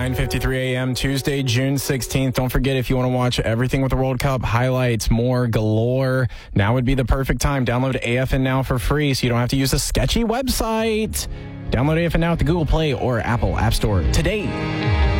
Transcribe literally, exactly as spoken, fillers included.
nine fifty-three a.m. Tuesday, June sixteenth. Don't forget, if you want to watch everything with the World Cup, highlights, more galore, now would be the perfect time. Download A F N Now for free so you don't have to use a sketchy website. Download A F N Now at the Google Play or Apple App Store today.